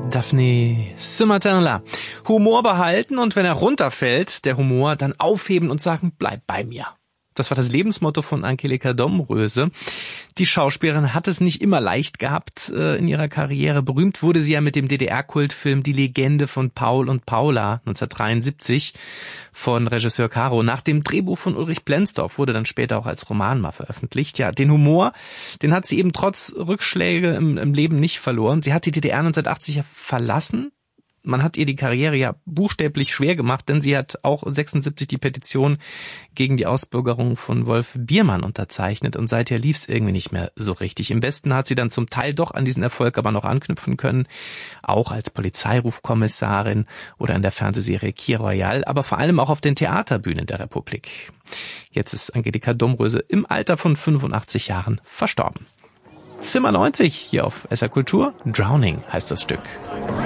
Daphne ce matin-là. Humor behalten und wenn er runterfällt, der Humor, dann aufheben und sagen, bleib bei mir. Das war das Lebensmotto von Angelika Domröse. Die Schauspielerin hat es nicht immer leicht gehabt in ihrer Karriere. Berühmt wurde sie ja mit dem DDR-Kultfilm Die Legende von Paul und Paula 1973 von Regisseur Caro. Nach dem Drehbuch von Ulrich Plenzdorf wurde dann später auch als Roman mal veröffentlicht. Ja, den Humor, den hat sie eben trotz Rückschläge im Leben nicht verloren. Sie hat die DDR 1980 verlassen. Man hat ihr die Karriere ja buchstäblich schwer gemacht, denn sie hat auch 76 die Petition gegen die Ausbürgerung von Wolf Biermann unterzeichnet und seither lief es irgendwie nicht mehr so richtig. Im Westen hat sie dann zum Teil doch an diesen Erfolg aber noch anknüpfen können, auch als Polizeirufkommissarin oder in der Fernsehserie Kir Royal, aber vor allem auch auf den Theaterbühnen der Republik. Jetzt ist Angelika Domröse im Alter von 85 Jahren verstorben. Zimmer 90 hier auf SR Kultur. Drowning heißt das Stück.